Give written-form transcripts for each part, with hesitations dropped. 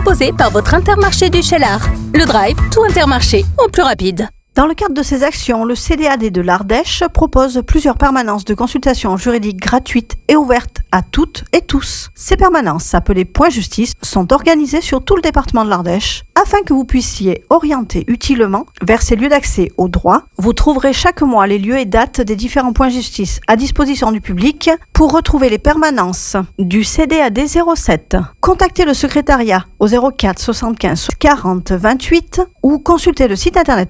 proposé par votre Intermarché du Cheylard. Le Drive, tout Intermarché, en plus rapide. Dans le cadre de ces actions, le CDAD de l'Ardèche propose plusieurs permanences de consultation juridique gratuites et ouvertes à toutes et tous. Ces permanences, appelées Point Justice, sont organisées sur tout le département de l'Ardèche afin que vous puissiez orienter utilement vers ces lieux d'accès au droit. Vous trouverez chaque mois les lieux et dates des différents points justice à disposition du public. Pour retrouver les permanences du CDAD 07, contactez le secrétariat au 04 75 40 28 ou consultez le site internet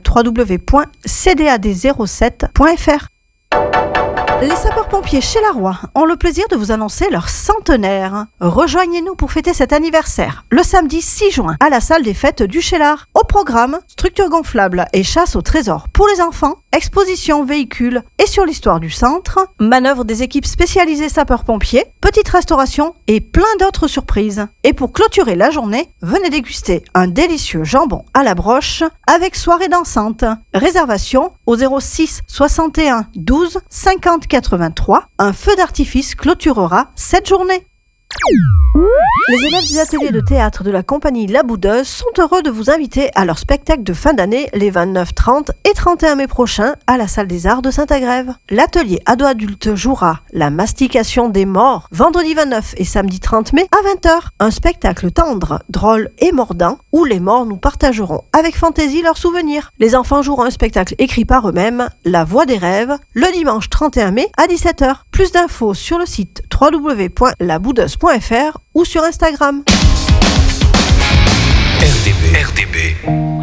www.cdad07.fr. Les sapeurs-pompiers Cheylard ont le plaisir de vous annoncer leur centenaire. Rejoignez-nous pour fêter cet anniversaire le samedi 6 juin à la salle des fêtes du Cheylard. Au programme, structure gonflable et chasse au trésor pour les enfants, exposition véhicules et sur l'histoire du centre, manœuvre des équipes spécialisées sapeurs-pompiers, petite restauration et plein d'autres surprises. Et pour clôturer la journée, venez déguster un délicieux jambon à la broche avec soirée dansante. Réservation au 06 61 12 50 83. Un feu d'artifice clôturera cette journée. Les élèves des ateliers de théâtre de la compagnie La Boudeuse sont heureux de vous inviter à leur spectacle de fin d'année les 29, 30 et 31 mai prochains à la Salle des Arts de Saint-Agrève. L'atelier ado-adulte jouera La Mastication des morts vendredi 29 et samedi 30 mai à 20h. Un spectacle tendre, drôle et mordant où les morts nous partageront avec fantaisie leurs souvenirs. Les enfants joueront un spectacle écrit par eux-mêmes, La Voix des rêves, le dimanche 31 mai à 17h. Plus d'infos sur le site www.laboudeuse.fr ou sur Instagram. RDB.